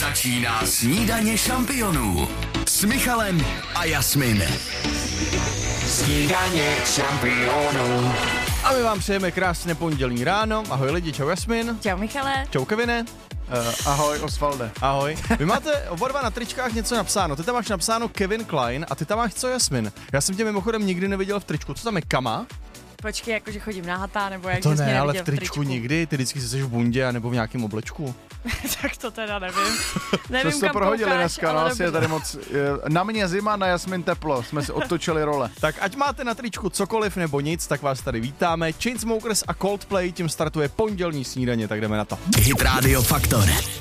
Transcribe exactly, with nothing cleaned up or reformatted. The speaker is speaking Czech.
Začíná snídaně šampionů s Michalem a Jasmin. Snídaně šampionů. A my vám přejeme krásné pondělní ráno. Ahoj lidi, čau Jasmin. Čau Michale. Čau Kevine. Uh, ahoj Osvalde. Ahoj. Vy máte oba dva na tričkách něco napsáno. Ty tam máš napsáno Kevin Klein a ty tam máš co Jasmin. Já jsem tě mimochodem nikdy neviděl v tričku. Co tam je, Kama? Počkej, jakože chodím nahatá, nebo jak To jsi mě ne, ale v neviděl tričku, tričku nikdy. Ty vždycky jsi v bundě nebo v nějakém oblečku. Tak to teda nevím. Nevím, Co jste kam prohodili koukáš, dneska, no ale asi je tady moc. Na mě zima, na Jasmin teplo. Jsme si otočili role. Tak ať máte na tričku cokoliv nebo nic, tak vás tady vítáme. Chainsmokers a Coldplay, tím startuje pondělní snídaně, tak jdeme na to. Hit Radio Faktor